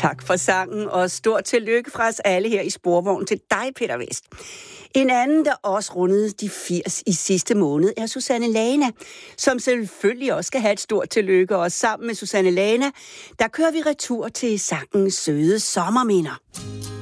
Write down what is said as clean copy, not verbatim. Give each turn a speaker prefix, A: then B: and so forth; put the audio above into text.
A: Tak for sangen, og stort tillykke fra os alle her i Sporvogn til dig, Peter Vest. En anden, der også rundede de 80 i sidste måned, er Susanne Lana, som selvfølgelig også skal have et stort tillykke. Og sammen med Susanne Lana, der kører vi retur til sangen Søde Sommerminder.